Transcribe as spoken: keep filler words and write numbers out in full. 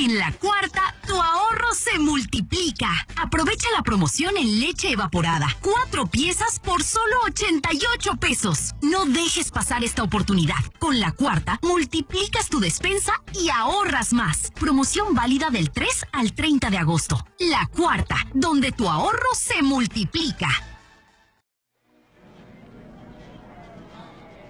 En La Cuarta, tu ahorro se multiplica. Aprovecha la promoción en leche evaporada. Cuatro piezas por solo ochenta y ocho pesos. No dejes pasar esta oportunidad. Con La Cuarta, multiplicas tu despensa y ahorras más. Promoción válida del tres al treinta de agosto. La Cuarta, donde tu ahorro se multiplica.